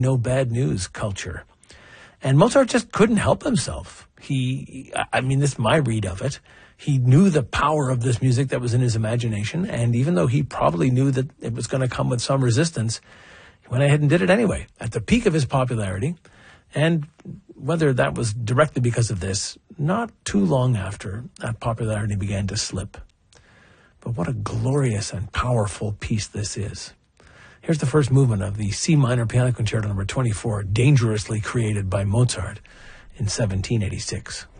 no bad news culture. And Mozart just couldn't help himself. This is my read of it. He knew the power of this music that was in his imagination, and even though he probably knew that it was going to come with some resistance, he went ahead and did it anyway, at the peak of his popularity. And whether that was directly because of this, not too long after, that popularity began to slip. But what a glorious and powerful piece this is. Here's the first movement of the C minor Piano Concerto number 24, dangerously created by Mozart in 1786.